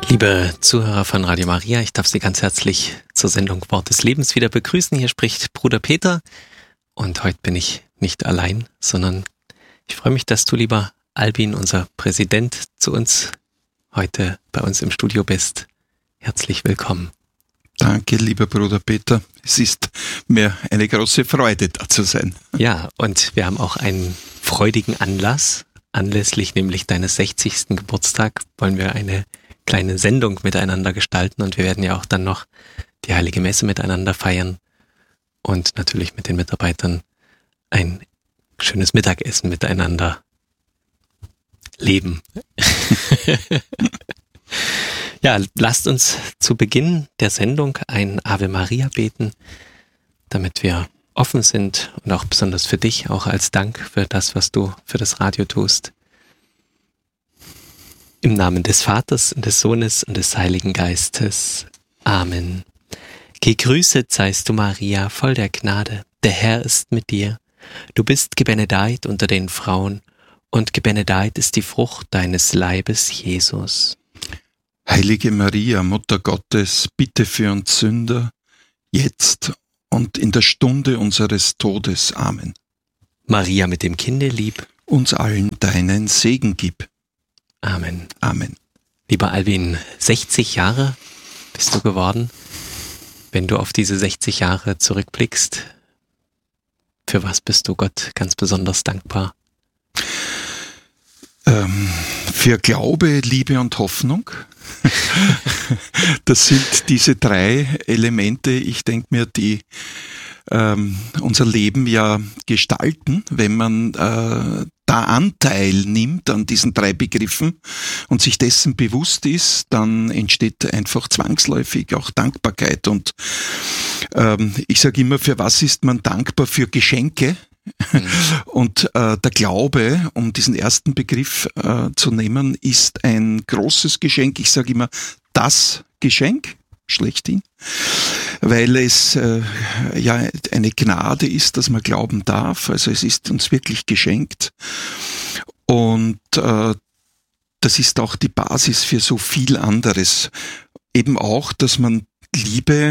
Liebe Zuhörer von Radio Maria, ich darf Sie ganz herzlich zur Sendung Wort des Lebens wieder begrüßen. Hier spricht Bruder Peter und heute bin ich nicht allein, sondern ich freue mich, dass du, lieber Albin, unser Präsident, zu uns heute bei uns im Studio bist. Herzlich willkommen. Danke, lieber Bruder Peter. Es ist mir eine große Freude, da zu sein. Ja, und wir haben auch einen freudigen Anlass. Anlässlich nämlich deines 60. Geburtstag wollen wir eine kleine Sendung miteinander gestalten und wir werden ja auch dann noch die Heilige Messe miteinander feiern und natürlich mit den Mitarbeitern ein schönes Mittagessen miteinander leben. Ja, lasst uns zu Beginn der Sendung ein Ave Maria beten, damit wir offen sind und auch besonders für dich, auch als Dank für das, was du für das Radio tust. Im Namen des Vaters und des Sohnes und des Heiligen Geistes. Amen. Gegrüßet seist du, Maria, voll der Gnade. Der Herr ist mit dir. Du bist gebenedeit unter den Frauen, und gebenedeit ist die Frucht deines Leibes, Jesus. Heilige Maria, Mutter Gottes, bitte für uns Sünder, jetzt und in der Stunde unseres Todes. Amen. Maria mit dem Kinde lieb, uns allen deinen Segen gib. Amen. Amen. Lieber Albin, 60 Jahre bist du geworden. Wenn du auf diese 60 Jahre zurückblickst, für was bist du Gott ganz besonders dankbar? Für Glaube, Liebe und Hoffnung. Das sind diese drei Elemente, ich denke mir, die unser Leben ja gestalten, wenn man da Anteil nimmt an diesen drei Begriffen und sich dessen bewusst ist, dann entsteht einfach zwangsläufig auch Dankbarkeit. Und ich sage immer, für was ist man dankbar? Für Geschenke. Und der Glaube, um diesen ersten Begriff zu nehmen, ist ein großes Geschenk. Ich sage immer, das Geschenk schlechthin, weil es ja eine Gnade ist, dass man glauben darf. Also es ist uns wirklich geschenkt. Und das ist auch die Basis für so viel anderes. Eben auch, dass man Liebe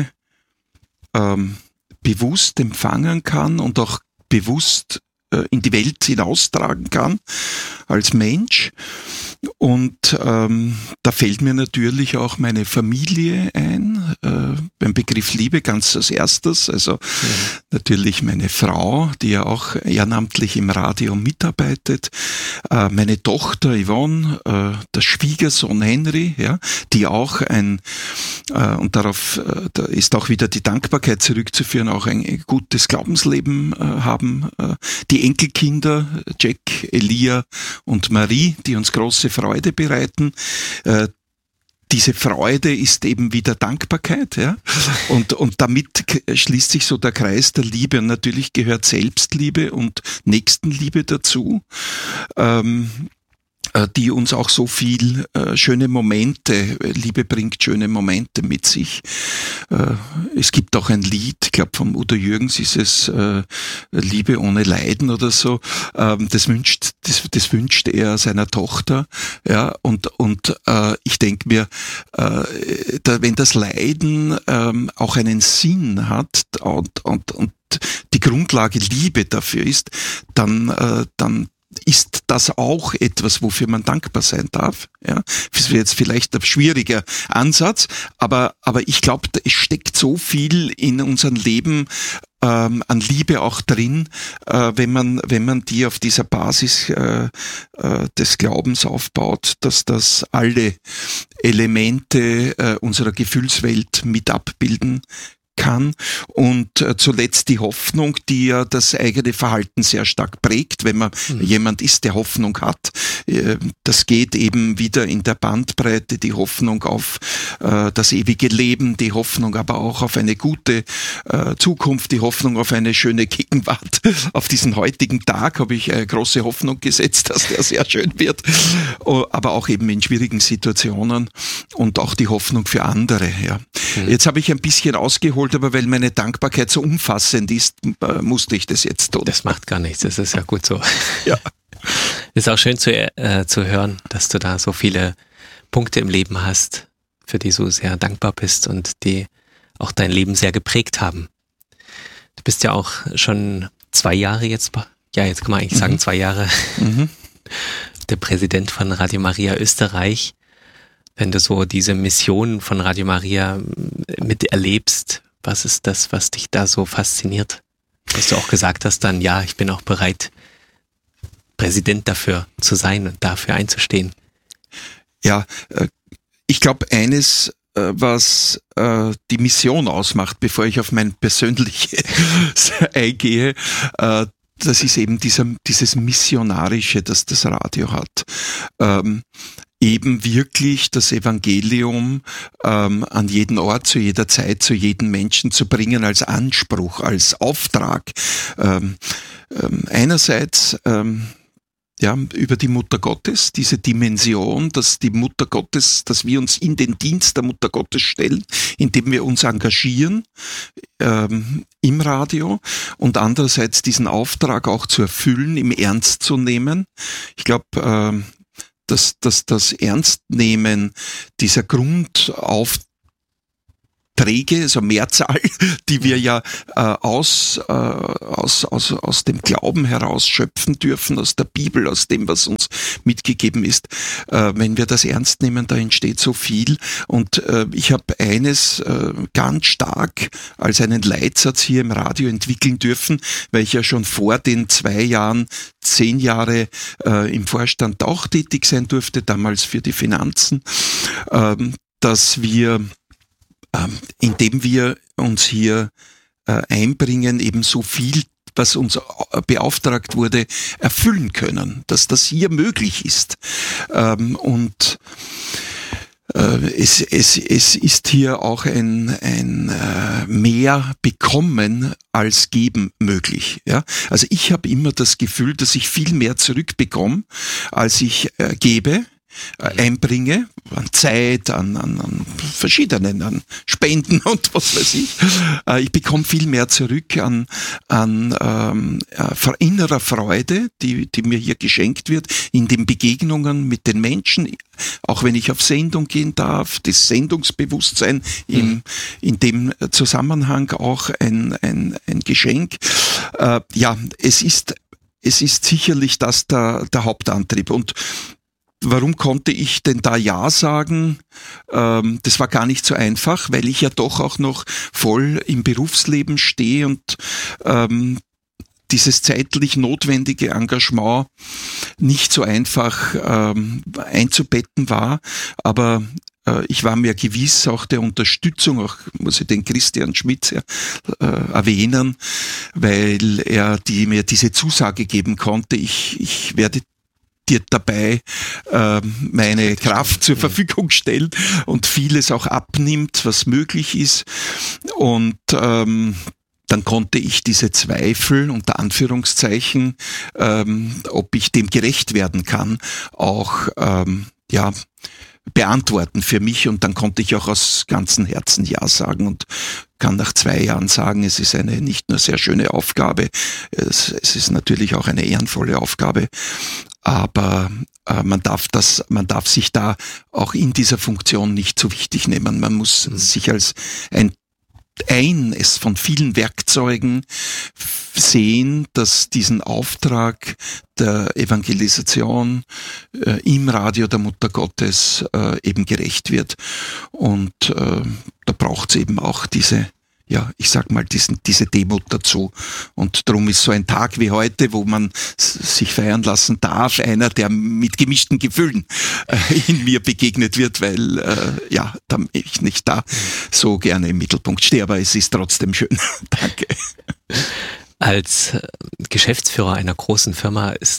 bewusst empfangen kann und auch bewusst in die Welt hinaustragen kann als Mensch. Und da fällt mir natürlich auch meine Familie ein, beim Begriff Liebe ganz als erstes. Also natürlich meine Frau, die ja auch ehrenamtlich im Radio mitarbeitet, meine Tochter Yvonne, der Schwiegersohn Henry, ja, die auch und darauf da ist auch wieder die Dankbarkeit zurückzuführen, auch ein gutes Glaubensleben haben. Die Enkelkinder Jack, Elia und Marie, die uns große Freude bereiten. Diese Freude ist eben wieder Dankbarkeit, ja. Und damit schließt sich so der Kreis der Liebe. Und natürlich gehört Selbstliebe und Nächstenliebe dazu, die uns auch so viel schöne Momente, Liebe bringt schöne Momente mit sich. Es gibt auch ein Lied, ich glaube vom Udo Jürgens ist es Liebe ohne Leiden oder so. Das wünscht er seiner Tochter. Ja, und ich denke mir, wenn das Leiden auch einen Sinn hat und die Grundlage Liebe dafür ist, dann ist das auch etwas, wofür man dankbar sein darf. Ja, das wäre jetzt vielleicht ein schwieriger Ansatz, aber ich glaube, es steckt so viel in unserem Leben an Liebe auch drin, wenn man die auf dieser Basis des Glaubens aufbaut, dass das alle Elemente unserer Gefühlswelt mit abbilden kann. Und zuletzt die Hoffnung, die ja das eigene Verhalten sehr stark prägt, wenn man jemand ist, der Hoffnung hat. Das geht eben wieder in der Bandbreite, die Hoffnung auf das ewige Leben, die Hoffnung aber auch auf eine gute Zukunft, die Hoffnung auf eine schöne Gegenwart. Auf diesen heutigen Tag habe ich große Hoffnung gesetzt, dass der sehr schön wird, aber auch eben in schwierigen Situationen und auch die Hoffnung für andere. Ja. Jetzt habe ich ein bisschen ausgeholt, aber weil meine Dankbarkeit so umfassend ist, musste ich das jetzt tun. Das macht gar nichts, das ist ja gut so. Ja. Ist auch schön zu hören, dass du da so viele Punkte im Leben hast, für die du sehr dankbar bist und die auch dein Leben sehr geprägt haben. Du bist ja auch schon 2 Jahre jetzt kann man eigentlich sagen 2 Jahre, der Präsident von Radio Maria Österreich. Wenn du so diese Mission von Radio Maria miterlebst, was ist das, was dich da so fasziniert? Dass du auch gesagt hast dann, ja, ich bin auch bereit, Präsident dafür zu sein und dafür einzustehen. Ja, ich glaube, eines, was die Mission ausmacht, bevor ich auf mein persönliches eingehe, das ist eben dieses Missionarische, das das Radio hat. Eben wirklich das Evangelium an jeden Ort, zu jeder Zeit, zu jedem Menschen zu bringen als Anspruch, als Auftrag. Einerseits über die Mutter Gottes, diese Dimension, dass die Mutter Gottes, dass wir uns in den Dienst der Mutter Gottes stellen, indem wir uns engagieren im Radio, und andererseits diesen Auftrag auch zu erfüllen, im Ernst zu nehmen. Ich glaube, dass das Ernstnehmen dieser Grundaufträge, also Mehrzahl, die wir ja aus dem Glauben heraus schöpfen dürfen, aus der Bibel, aus dem, was uns mitgegeben ist. Wenn wir das ernst nehmen, da entsteht so viel. Und ich habe eines ganz stark als einen Leitsatz hier im Radio entwickeln dürfen, weil ich ja schon vor den 2 Jahren 10 Jahre im Vorstand auch tätig sein durfte, damals für die Finanzen, dass wir indem wir uns hier einbringen, eben so viel, was uns beauftragt wurde, erfüllen können, dass das hier möglich ist. Und es ist hier auch ein mehr bekommen als geben möglich. Ja? Also ich habe immer das Gefühl, dass ich viel mehr zurückbekomme, als ich gebe, einbringe, an Zeit, an verschiedenen, an Spenden und was weiß ich. Ich bekomme viel mehr zurück an innerer Freude, die mir hier geschenkt wird, in den Begegnungen mit den Menschen, auch wenn ich auf Sendung gehen darf, das Sendungsbewusstsein in dem Zusammenhang auch ein Geschenk. Es ist sicherlich das der Hauptantrieb. Und warum konnte ich denn da Ja sagen? Das war gar nicht so einfach, weil ich ja doch auch noch voll im Berufsleben stehe und dieses zeitlich notwendige Engagement nicht so einfach einzubetten war. Aber ich war mir gewiss auch der Unterstützung, auch muss ich den Christian Schmitz erwähnen, weil er mir diese Zusage geben konnte, ich werde dir dabei meine Kraft zur Verfügung stellen und vieles auch abnimmt, was möglich ist. Und dann konnte ich diese Zweifel, unter Anführungszeichen, ob ich dem gerecht werden kann, auch beantworten für mich, und dann konnte ich auch aus ganzem Herzen Ja sagen und kann nach 2 Jahren sagen, es ist eine nicht nur sehr schöne Aufgabe, es ist natürlich auch eine ehrenvolle Aufgabe, aber man darf sich da auch in dieser Funktion nicht so wichtig nehmen. Man muss sich als eines von vielen Werkzeugen sehen, dass diesen Auftrag der Evangelisation im Radio der Mutter Gottes eben gerecht wird. Und da braucht es eben auch diese Demut dazu. Und darum ist so ein Tag wie heute, wo man sich feiern lassen darf, einer, der mit gemischten Gefühlen in mir begegnet wird, weil ich nicht da so gerne im Mittelpunkt stehe, aber es ist trotzdem schön. Danke. Als Geschäftsführer einer großen Firma ist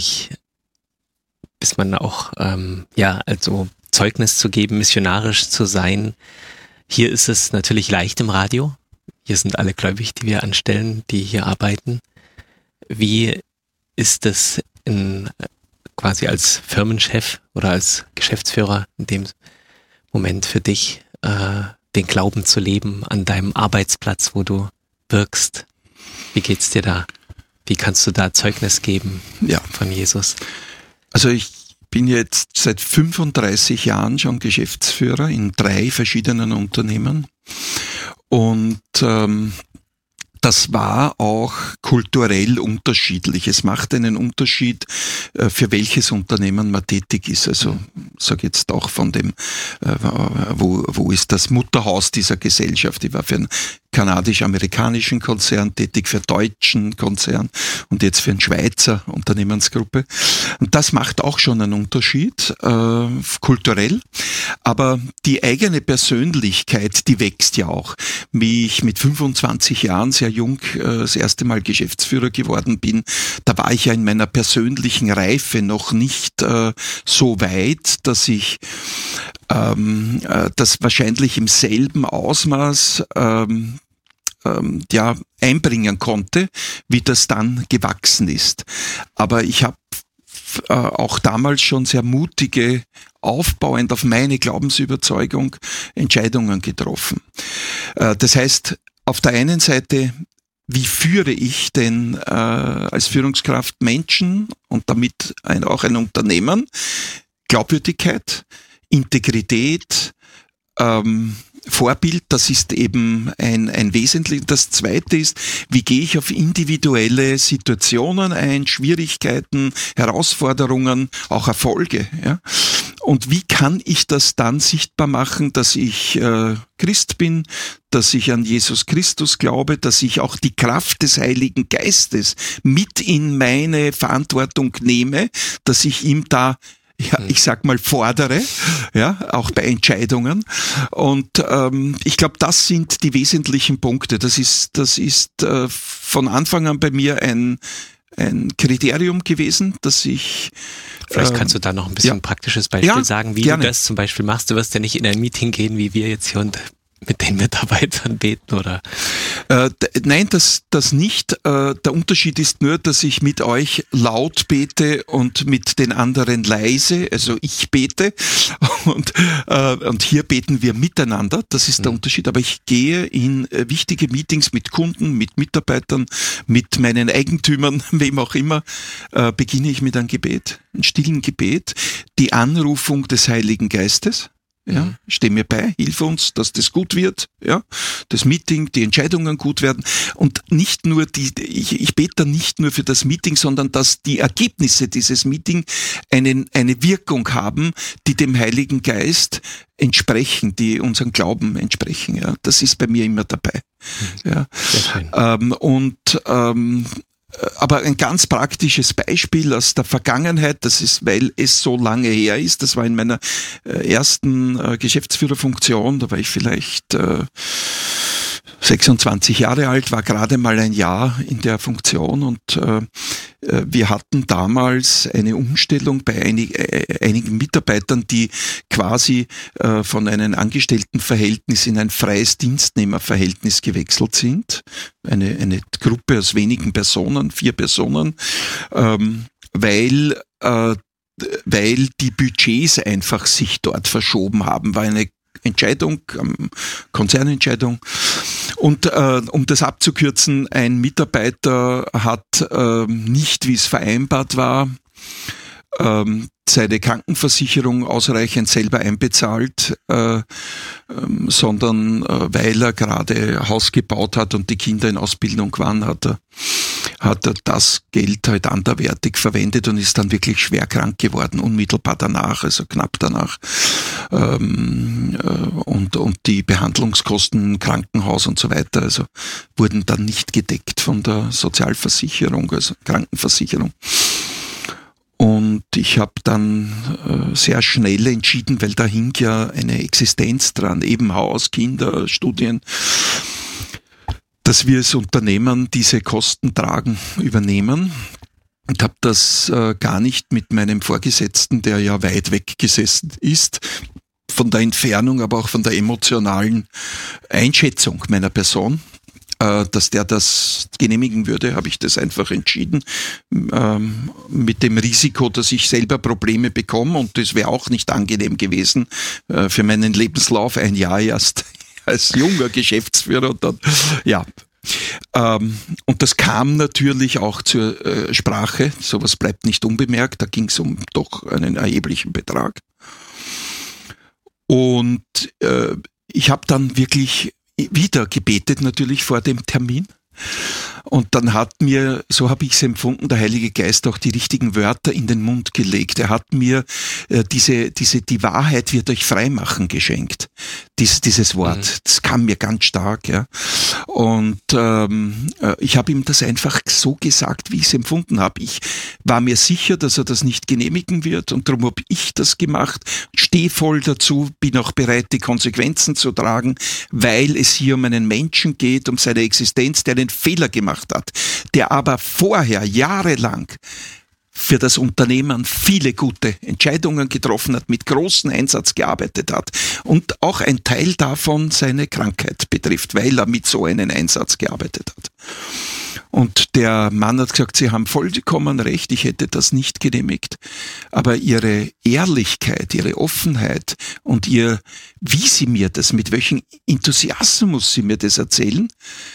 man auch, also Zeugnis zu geben, missionarisch zu sein. Hier ist es natürlich leicht im Radio. Hier sind alle gläubig, die wir anstellen, die hier arbeiten. Wie ist es quasi als Firmenchef oder als Geschäftsführer in dem Moment für dich, den Glauben zu leben an deinem Arbeitsplatz, wo du wirkst? Wie geht's dir da? Wie kannst du da Zeugnis geben von Jesus? Also ich bin jetzt seit 35 Jahren schon Geschäftsführer in 3 verschiedenen Unternehmen und das war auch kulturell unterschiedlich. Es macht einen Unterschied, für welches Unternehmen man tätig ist. Also sage jetzt auch von dem, wo ist das Mutterhaus dieser Gesellschaft. Ich war für einen kanadisch-amerikanischen Konzern tätig, für einen deutschen Konzern und jetzt für eine Schweizer Unternehmensgruppe. Und das macht auch schon einen Unterschied, kulturell. Aber die eigene Persönlichkeit, die wächst ja auch. Wie ich mit 25 Jahren sehr jung das erste Mal Geschäftsführer geworden bin, da war ich ja in meiner persönlichen Reife noch nicht so weit, dass ich das wahrscheinlich im selben Ausmaß einbringen konnte, wie das dann gewachsen ist. Aber ich habe auch damals schon sehr mutige, aufbauend auf meine Glaubensüberzeugung Entscheidungen getroffen. Das heißt, auf der einen Seite, wie führe ich denn als Führungskraft Menschen und damit auch ein Unternehmen? Glaubwürdigkeit, Integrität, Vorbild, das ist eben ein wesentliches. Das Zweite ist, wie gehe ich auf individuelle Situationen ein, Schwierigkeiten, Herausforderungen, auch Erfolge. Ja? Und wie kann ich das dann sichtbar machen, dass ich Christ bin, dass ich an Jesus Christus glaube, dass ich auch die Kraft des Heiligen Geistes mit in meine Verantwortung nehme, dass ich ihm da ich sag mal fordere, ja, auch bei Entscheidungen. Und ich glaube, das sind die wesentlichen Punkte. Das ist von Anfang an bei mir ein Kriterium gewesen, dass ich... Vielleicht kannst du da noch ein bisschen praktisches Beispiel sagen, wie gerne. Du das zum Beispiel machst. Du wirst ja nicht in ein Meeting gehen, wie wir jetzt hier und mit den Mitarbeitern beten, oder? Nein, das nicht. Der Unterschied ist nur, dass ich mit euch laut bete und mit den anderen leise, also ich bete und hier beten wir miteinander, das ist der Unterschied, aber ich gehe in wichtige Meetings mit Kunden, mit Mitarbeitern, mit meinen Eigentümern, wem auch immer, beginne ich mit einem Gebet, einem stillen Gebet, die Anrufung des Heiligen Geistes. Ja, steh mir bei, hilf uns, dass das gut wird, ja, das Meeting, die Entscheidungen gut werden und nicht nur ich bete dann nicht nur für das Meeting, sondern dass die Ergebnisse dieses Meetings eine Wirkung haben, die dem Heiligen Geist entsprechen, die unserem Glauben entsprechen, ja, das ist bei mir immer dabei, ja, aber ein ganz praktisches Beispiel aus der Vergangenheit, das ist, weil es so lange her ist, das war in meiner ersten Geschäftsführerfunktion, da war ich vielleicht 26 Jahre alt, war gerade mal ein Jahr in der Funktion und wir hatten damals eine Umstellung bei einigen Mitarbeitern, die quasi von einem Angestelltenverhältnis in ein freies Dienstnehmerverhältnis gewechselt sind. Eine Gruppe aus wenigen Personen, 4 Personen, weil die Budgets einfach sich dort verschoben haben, war eine Entscheidung, Konzernentscheidung. Und um das abzukürzen, ein Mitarbeiter hat nicht, wie es vereinbart war, seine Krankenversicherung ausreichend selber einbezahlt, sondern weil er gerade Haus gebaut hat und die Kinder in Ausbildung waren, hat er das Geld halt anderweitig verwendet und ist dann wirklich schwer krank geworden, unmittelbar danach, also knapp danach. Und die Behandlungskosten im Krankenhaus und so weiter, also wurden dann nicht gedeckt von der Sozialversicherung, also Krankenversicherung. Und ich habe dann sehr schnell entschieden, weil da hing ja eine Existenz dran, eben Haus, Kinder, Studien, dass wir als Unternehmen diese Kosten tragen, übernehmen. Und habe das gar nicht mit meinem Vorgesetzten, der ja weit weg gesessen ist, von der Entfernung, aber auch von der emotionalen Einschätzung meiner Person, dass der das genehmigen würde, habe ich das einfach entschieden, mit dem Risiko, dass ich selber Probleme bekomme, und das wäre auch nicht angenehm gewesen für meinen Lebenslauf, ein Jahr erst als junger Geschäftsführer, und dann, ja, Und das kam natürlich auch zur Sprache. Sowas bleibt nicht unbemerkt. Da ging es um doch einen erheblichen Betrag. Und ich habe dann wirklich wieder gebetet, natürlich vor dem Termin. Und dann hat mir, so habe ich es empfunden, der Heilige Geist auch die richtigen Wörter in den Mund gelegt. Er hat mir die Wahrheit wird euch freimachen geschenkt. Dieses Wort, das kam mir ganz stark, ja. Und ich habe ihm das einfach so gesagt, wie ich es empfunden habe. Ich war mir sicher, dass er das nicht genehmigen wird, und darum habe ich das gemacht. Stehe voll dazu, bin auch bereit, die Konsequenzen zu tragen, weil es hier um einen Menschen geht, um seine Existenz, der einen Fehler gemacht hat, der aber vorher jahrelang für das Unternehmen viele gute Entscheidungen getroffen hat, mit großem Einsatz gearbeitet hat, und auch ein Teil davon seine Krankheit betrifft, weil er mit so einem Einsatz gearbeitet hat. Und der Mann hat gesagt, Sie haben vollkommen recht, ich hätte das nicht genehmigt. Aber Ihre Ehrlichkeit, Ihre Offenheit und wie Sie mir das, mit welchem Enthusiasmus Sie mir das erzählen,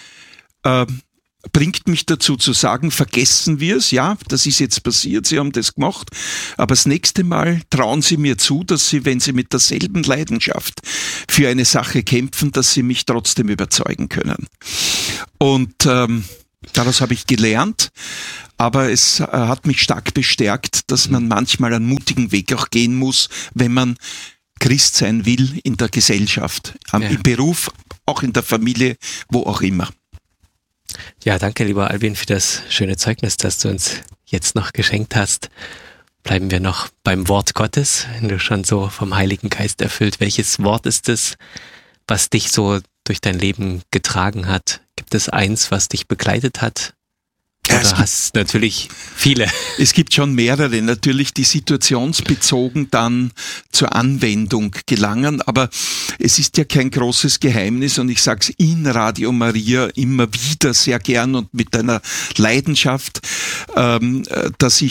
bringt mich dazu zu sagen, vergessen wir es, ja, das ist jetzt passiert, Sie haben das gemacht, aber das nächste Mal trauen Sie mir zu, dass Sie, wenn Sie mit derselben Leidenschaft für eine Sache kämpfen, dass Sie mich trotzdem überzeugen können. Und daraus habe ich gelernt, aber es hat mich stark bestärkt, dass man manchmal einen mutigen Weg auch gehen muss, wenn man Christ sein will in der Gesellschaft, im Beruf, auch in der Familie, wo auch immer. Ja, danke, lieber Albin, für das schöne Zeugnis, das du uns jetzt noch geschenkt hast. Bleiben wir noch beim Wort Gottes, wenn du schon so vom Heiligen Geist erfüllt. Welches Wort ist es, was dich so durch dein Leben getragen hat? Gibt es eins, was dich begleitet hat? Oder hast natürlich viele? Es gibt schon mehrere, natürlich, die situationsbezogen dann zur Anwendung gelangen, aber es ist ja kein großes Geheimnis, und ich sage es in Radio Maria immer wieder sehr gern und mit einer Leidenschaft, dass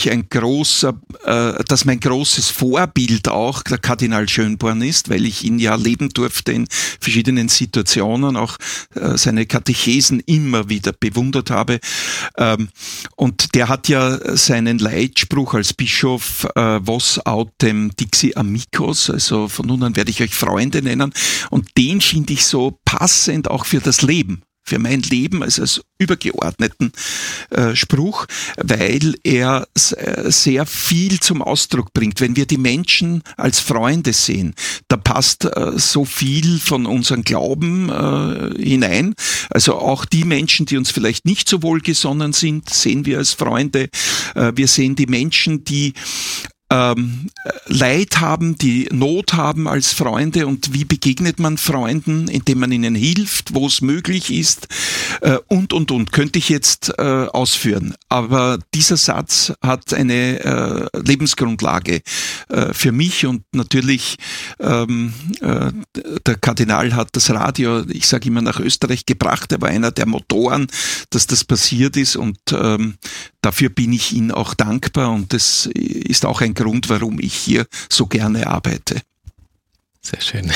mein großes Vorbild auch der Kardinal Schönborn ist, weil ich ihn ja leben durfte in verschiedenen Situationen, auch seine Katechesen immer wieder bewundert habe. Und der hat ja seinen Leitspruch als Bischof, vos autem dixi amicos, also von nun an werde ich euch Freunde nennen, und den finde ich so passend auch für das Leben, für mein Leben, also als übergeordneten Spruch, weil er sehr viel zum Ausdruck bringt. Wenn wir die Menschen als Freunde sehen, da passt so viel von unserem Glauben hinein. Also auch die Menschen, die uns vielleicht nicht so wohlgesonnen sind, sehen wir als Freunde. Wir sehen die Menschen, die Leid haben, die Not haben als Freunde. Und wie begegnet man Freunden? Indem man ihnen hilft, wo es möglich ist, und. Könnte ich jetzt ausführen. Aber dieser Satz hat eine Lebensgrundlage für mich, und natürlich der Kardinal hat das Radio, ich sage immer, nach Österreich gebracht. Er war einer der Motoren, dass das passiert ist, und dafür bin ich ihm auch dankbar, und das ist auch ein Grund, warum ich hier so gerne arbeite. Sehr schön.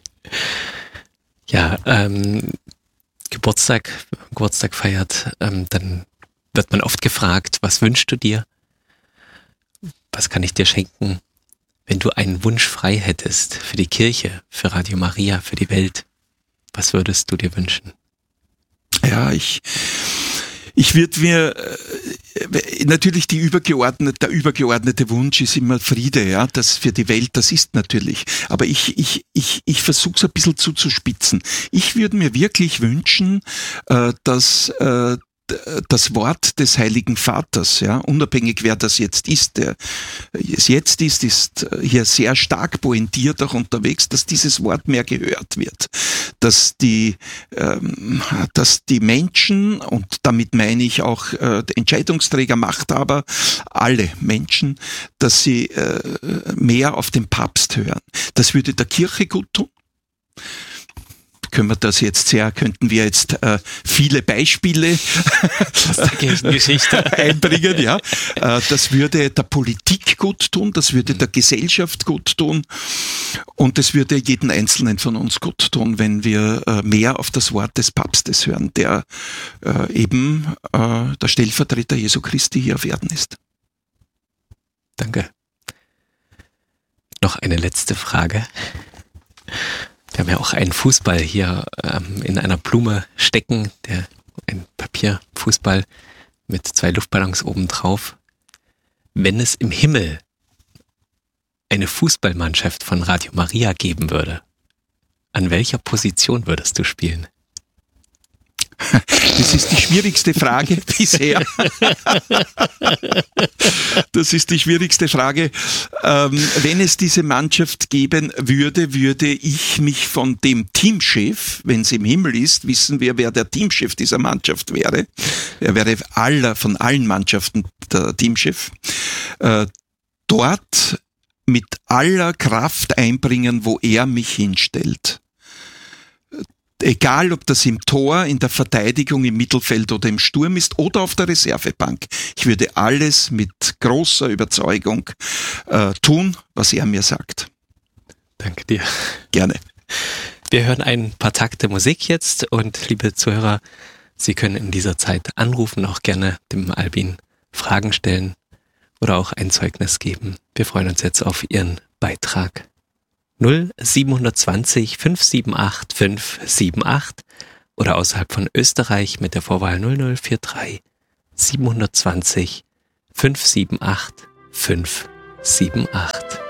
Ja, Geburtstag feiert, dann wird man oft gefragt, was wünschst du dir? Was kann ich dir schenken? Wenn du einen Wunsch frei hättest für die Kirche, für Radio Maria, für die Welt, was würdest du dir wünschen? Ja, ich würde mir natürlich der übergeordnete Wunsch ist immer Friede, ja, das für die Welt, das ist natürlich. Aber ich versuche es ein bisschen zuzuspitzen. Ich würde mir wirklich wünschen, dass das Wort des Heiligen Vaters, ja, unabhängig wer das jetzt ist, der es jetzt ist hier sehr stark pointiert auch unterwegs, dass dieses Wort mehr gehört wird, dass die Menschen, und damit meine ich auch Entscheidungsträger, Machthaber, alle Menschen, dass sie mehr auf den Papst hören. Das würde der Kirche gut tun. könnten wir jetzt viele Beispiele aus der Kirchengeschichte einbringen, ja. Das würde der Politik gut tun, das würde der Gesellschaft gut tun und es würde jeden Einzelnen von uns gut tun, wenn wir mehr auf das Wort des Papstes hören, der eben der Stellvertreter Jesu Christi hier auf Erden ist. Danke. Noch eine letzte Frage. Wir haben ja auch einen Fußball hier in einer Blume stecken, ein Papierfußball mit 2 Luftballons obendrauf. Wenn es im Himmel eine Fußballmannschaft von Radio Maria geben würde, an welcher Position würdest du spielen? Das ist die schwierigste Frage bisher. Das ist die schwierigste Frage. Wenn es diese Mannschaft geben würde, würde ich mich von dem Teamchef, wenn es im Himmel ist, wissen wir, wer der Teamchef dieser Mannschaft wäre. Er wäre von allen Mannschaften der Teamchef. Dort mit aller Kraft einbringen, wo er mich hinstellt. Egal, ob das im Tor, in der Verteidigung, im Mittelfeld oder im Sturm ist oder auf der Reservebank. Ich würde alles mit großer Überzeugung tun, was er mir sagt. Danke dir. Gerne. Wir hören ein paar Takte Musik jetzt und liebe Zuhörer, Sie können in dieser Zeit anrufen, auch gerne dem Albin Fragen stellen oder auch ein Zeugnis geben. Wir freuen uns jetzt auf Ihren Beitrag. 0720 578 578 oder außerhalb von Österreich mit der Vorwahl 0043 720 578 578.